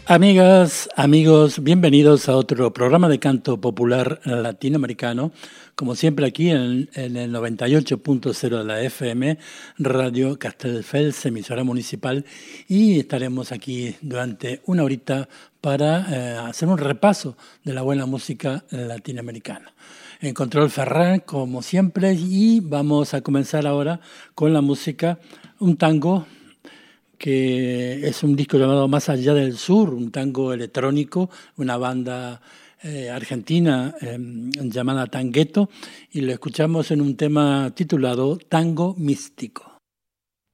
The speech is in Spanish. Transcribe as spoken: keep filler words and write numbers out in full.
Amigas, amigos, bienvenidos a otro programa de canto popular latinoamericano, como siempre aquí en, en el noventa y ocho punto cero de la F M, Radio Castelldefels, emisora municipal, y estaremos aquí durante una horita para eh, hacer un repaso de la buena música latinoamericana. En control Ferran, como siempre, y vamos a comenzar ahora con la música, un tango que es un disco llamado Más allá del sur, un tango electrónico, una banda eh, argentina eh, llamada Tangueto, y lo escuchamos en un tema titulado Tango Místico.